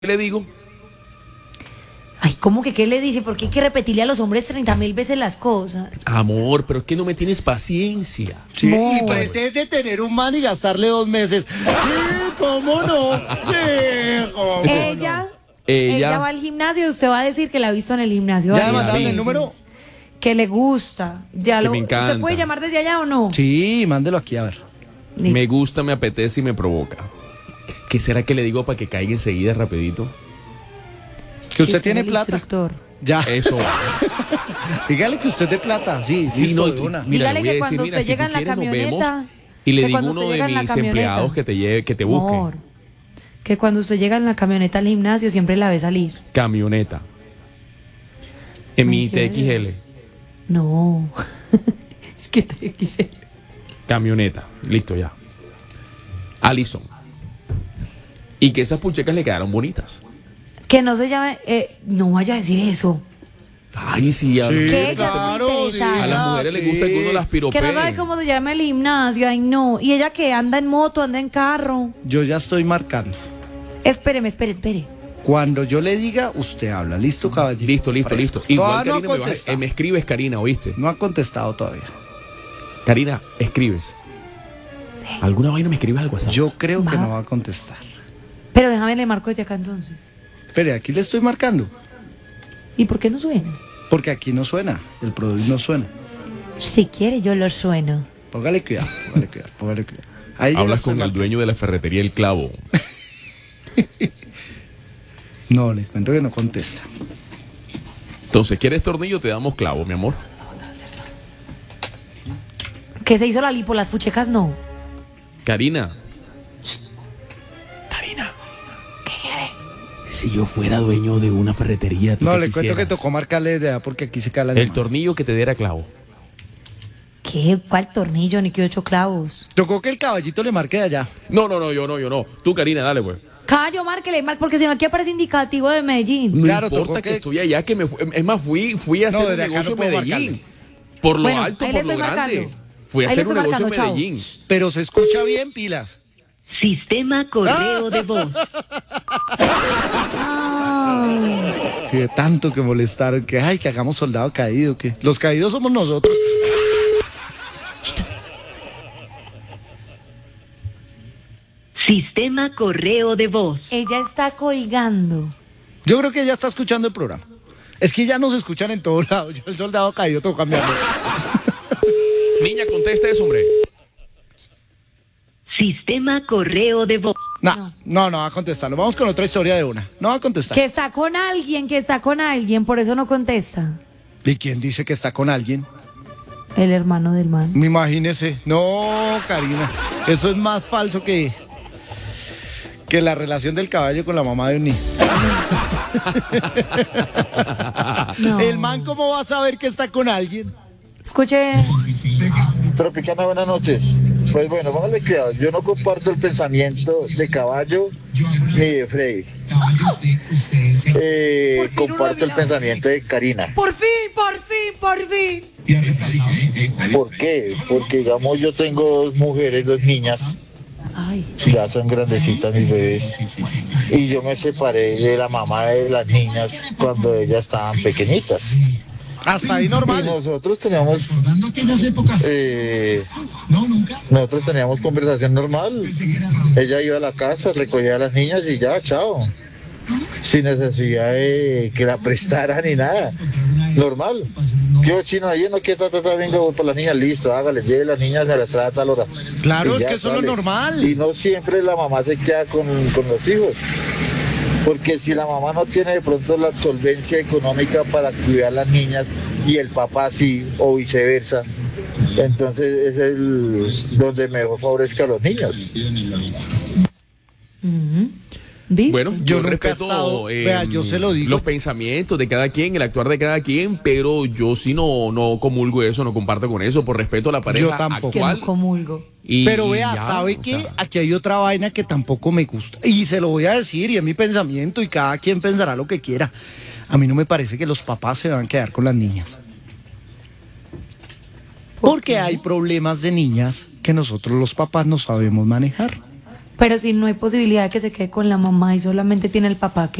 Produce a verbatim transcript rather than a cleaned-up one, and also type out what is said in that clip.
¿Qué le digo? Ay, ¿cómo que qué le dice? Porque hay que repetirle a los hombres treinta mil veces las cosas. Amor, pero es que no me tienes paciencia. Sí, No. y pretende tener un man y gastarle dos meses. Sí, ¿cómo no? Sí, ¿cómo Ella, no? Ella- ella va al gimnasio y usted va a decir que la ha visto en el gimnasio. ¿Ya varias mandaron el veces. número? Que le gusta. Ya Que lo, me encanta. ¿Usted puede llamar desde allá o no? Sí, mándelo aquí a ver. Listo. Me gusta, me apetece y me provoca. ¿Qué será que le digo para que caiga enseguida rapidito? Que usted es tiene el plata. instructor. Ya. Eso va. Dígale que usted es de plata. Sí, Sí, listo, no, de tú- una. mira, Dígale le voy a que decir, cuando mira, usted si llega tú en la quieres, nos vemos camioneta, y le que digo a cuando uno usted de llega en la mis camioneta, empleados que te lleve, que te busque. Amor, que cuando usted llega en la camioneta al gimnasio siempre la ve salir. Camioneta. En mi Mencione. T X L. No. Es que te quise. Camioneta. Listo ya. Alison. Y que esas puchecas le quedaron bonitas. Que no se llame. Eh, no vaya a decir eso. Ay, sí, a, Sí, las ¿Qué? mujeres- claro. Ella es muy interesada. a las mujeres les gusta que uno las Que piropee. no sabe cómo se llama el gimnasio. Ay, no. Y ella que anda en moto, anda en carro. Yo ya estoy marcando. Espéreme, espere, espere. Cuando yo le diga, usted habla. ¿Listo, caballero? Listo, listo, Fresco. listo. Igual, Todavía no Karina, ha me, vas a- contestado. eh, me escribes, Karina, ¿oíste? No ha contestado todavía. Karina, escribes. ¿Alguna vaina me escribes al WhatsApp? Yo creo que Va. no va a contestar. Pero déjame le marco desde acá entonces. Espere, aquí le estoy marcando. ¿Y por qué no suena? Porque aquí no suena. El producto no suena. Si quiere, yo lo sueno. Póngale cuidado, póngale cuidado, póngale cuidado. Ahí ya le Hablas estoy con el marcando. dueño de la ferretería El Clavo. No, le cuento que no contesta. Entonces, ¿quieres tornillo? Te damos clavo, mi amor. Que se hizo la lipo, las puchecas no. Karina. Karina. ¿Qué quiere? Si yo fuera dueño de una ferretería, ¿tú No, qué le cuento que quisieras? tocó marcarle de allá porque aquí se cae la El llamada. tornillo que te diera clavo. ¿Qué? ¿Cuál tornillo? Ni que ocho clavos. Tocó que el caballito le marque de allá. No, no, no, yo no, yo no. Tú, Karina, dale, pues. Callo, márquele, mar, porque si no aquí aparece indicativo de Medellín. No Claro, importa tocó que... que- estoy allá, que me fu- es más, fui, fui a No, hacer un desde acá negocio no en puedo Medellín. marcarle. Por lo Bueno, alto, ahí le por lo estoy grande. marcando. Fui a Ahí le hacer un estoy negocio en marcando, chao. Medellín. Pero se escucha bien, pilas. Sistema correo de voz. Ay, Sí, de tanto que molestaron, que ay, que hagamos soldado caído, que los caídos somos nosotros. Sistema correo de voz. ella está colgando. Yo creo que ya está escuchando el programa. Es que ya nos escuchan en todos lados. Yo el soldado caído tengo que cambiarlo. Niña, contesta eso, hombre. Sistema correo de voz. No, no, no va a contestarlo. Vamos con otra historia de una. No va a contestar. Que está con alguien, que está con alguien, por eso no contesta. ¿Y quién dice que está con alguien? El hermano del man. Imagínese. No, Karina. Eso es más falso que, que la relación del caballo con la mamá de un niño. No. El man, ¿cómo va a saber que está con alguien? Escuche. Tropicana, buenas noches. Pues bueno, póngale cuidado. Yo no comparto el pensamiento de Caballo ni de Freddy. Eh, comparto el pensamiento de Karina. Por fin, por fin, por fin. ¿Por qué? Porque, digamos, yo tengo dos mujeres, dos niñas. Ay, Ya son grandecitas mis bebés. Y yo me separé de la mamá de las niñas cuando ellas estaban pequeñitas. Hasta ahí Y normal. nosotros teníamos eh, nosotros teníamos conversación normal. Ella iba a la casa, recogía a las niñas y ya, chao, sin necesidad de que la prestara ni nada, normal. Yo, chino, ayer no quiero, ta, ta, ta, venga, voy por las niñas, listo, hágale, lleve las niñas a la estrada a tal hora. Claro, Y es ya que eso es lo sale. normal. Y no siempre la mamá se queda con, con los hijos. Porque si la mamá no tiene de pronto la solvencia económica para cuidar a las niñas y el papá sí, o viceversa, entonces es el donde mejor favorezca a los niños. ¿viste? Bueno, Yo yo, nunca he respeto estado- eh, vea, yo se lo digo. los pensamientos de cada quien, el actuar de cada quien, pero yo sí no, no comulgo eso, no comparto con eso, por respeto a la pareja Yo tampoco. que actual. no comulgo. y- Pero y vea, ya, ¿sabe o qué? sea, Aquí hay otra vaina que tampoco me gusta. Y se lo voy a decir, y es mi pensamiento, y cada quien pensará lo que quiera. A mí no me parece que los papás se van a quedar con las niñas. ¿Por Porque qué? hay problemas de niñas que nosotros los papás no sabemos manejar. Pero si no hay posibilidad de que se quede con la mamá y solamente tiene el papá,